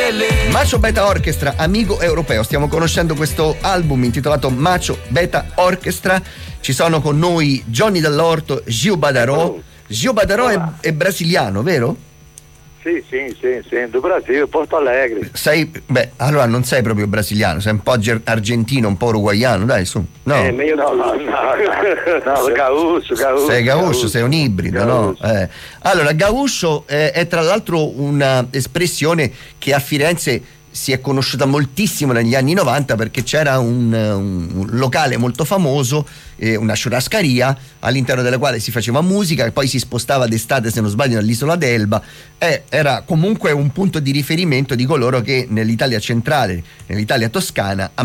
Macho Beta Orchestra, Amigo Europeo. Stiamo conoscendo questo album intitolato Macho Beta Orchestra. Ci sono con noi Johnny Dall'Orto, Gio Badarò. Gio Badarò è brasiliano, vero? Sì, do Brasile, Porto Alegre. Allora non sei proprio brasiliano, sei un po' argentino, un po' uruguaiano, dai, su. No. No, Gaúcho. Sei Gaúcho, sei un ibrido, no? Allora, Gaúcho è tra l'altro una espressione che a Firenze si è conosciuta moltissimo negli anni 90 perché c'era un locale molto famoso, una churrascaria all'interno della quale si faceva musica e poi si spostava d'estate, se non sbaglio, nell'isola d'Elba. Era comunque un punto di riferimento di coloro che nell'Italia centrale, nell'Italia toscana,